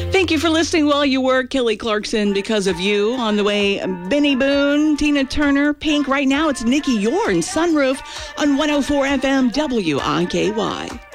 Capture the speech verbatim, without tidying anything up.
Thank you for listening while you work. Kelly Clarkson, Because of You. On the way, Benny Boone, Tina Turner, Pink. Right now, it's Nikki Yorn, Sunroof on one oh four F M W I K Y.